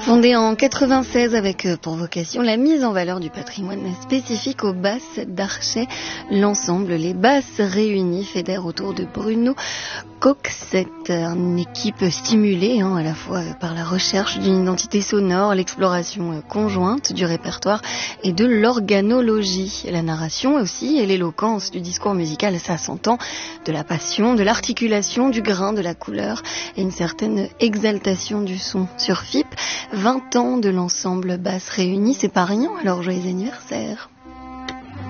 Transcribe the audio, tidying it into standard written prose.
Fondée en 96 avec pour vocation la mise en valeur du patrimoine spécifique aux basses d'Archet, l'ensemble Les Basses Réunies fédère autour de Bruno Coxette, une équipe stimulée à la fois par la recherche d'une identité sonore, l'exploration conjointe du répertoire et de l'organologie. La narration aussi et l'éloquence du discours musical, ça s'entend, de la passion, de l'articulation, du grain, de la couleur et une certaine exaltation du son. Sur FIP, 20 ans de l'ensemble Basses Réunies, c'est pas rien, alors joyeux anniversaire.